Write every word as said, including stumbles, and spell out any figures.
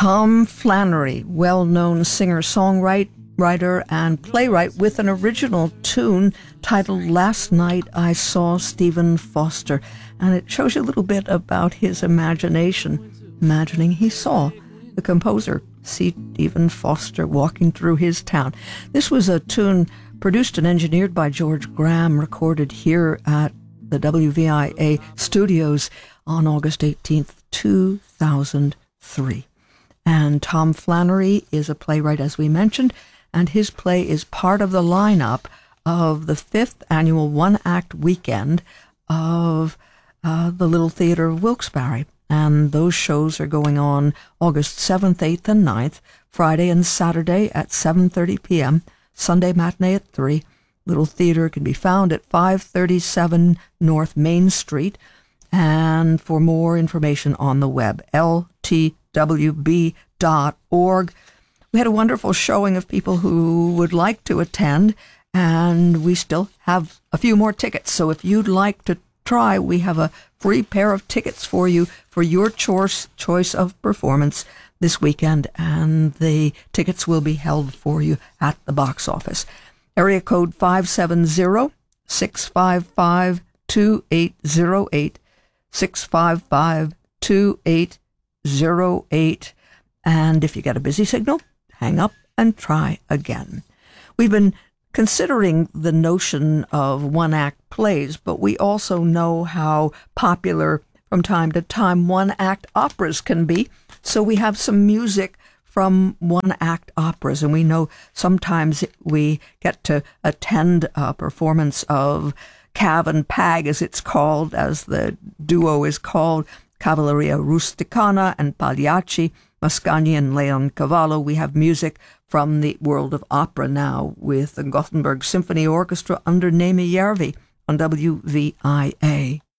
Tom Flannery, well-known singer-songwriter and playwright, with an original tune titled Last Night I Saw Stephen Foster. And it shows you a little bit about his imagination, imagining he saw the composer, Stephen Foster, walking through his town. This was a tune produced and engineered by George Graham, recorded here at the W V I A studios on August eighteenth, two thousand three. And Tom Flannery is a playwright, as we mentioned, and his play is part of the lineup of the fifth annual one-act weekend of uh, the Little Theatre of Wilkes-Barre. And those shows are going on August seventh, eighth, and ninth, Friday and Saturday at seven thirty p.m., Sunday matinee at three. Little Theatre can be found at five thirty-seven North Main Street. And for more information on the web, L T W B dot org. We had a wonderful showing of people who would like to attend, and we still have a few more tickets. So if you'd like to try, we have a free pair of tickets for you for your choice choice of performance this weekend, and the tickets will be held for you at the box office. Area code five seven zero, six five five, two eight zero eight, six five five, two eight zero eight. And if you get a busy signal, hang up and try again. We've been considering the notion of one-act plays, but we also know how popular from time to time one-act operas can be. So we have some music from one-act operas, and we know sometimes we get to attend a performance of Cav and Pag, as it's called, as the duo is called, Cavalleria Rusticana and Pagliacci, Mascagni and Leoncavallo. We have music from the world of opera now with the Gothenburg Symphony Orchestra under Neeme Järvi on W V I A.